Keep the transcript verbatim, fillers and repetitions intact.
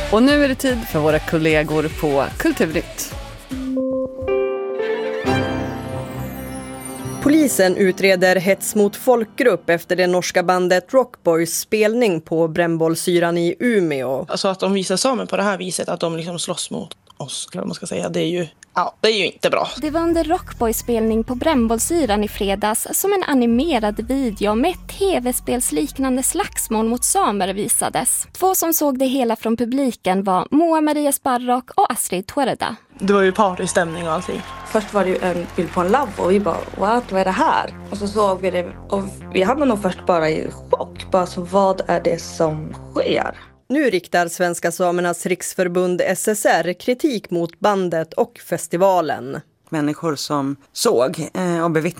Och nu är det tid för våra kollegor på Kulturnytt. Polisen utreder hets mot folkgrupp efter det norska bandet Rockboys spelning på Brännbollsyran i Umeå. Alltså att de visar samer på det här viset, att de liksom slåss mot oss, eller vad man ska säga, det är ju, ja, det är ju inte bra. Det var under Rockboys spelning på Brännbollsyran i fredags som en animerad video med ett tv-spelsliknande slagsmål mot samer visades. Två som såg det hela från publiken var Moa Maria Sparrock och Astrid Tuarda. Det var ju partystämning och allting. Först var det ju en bild på en labb och vi bara, what, vad är det här? Och så såg vi det och vi hamnade nog först bara i chock. Bara så, vad är det som sker? Nu riktar Svenska Samernas Riksförbund S S R kritik mot bandet och festivalen. Människor som såg och bevittnade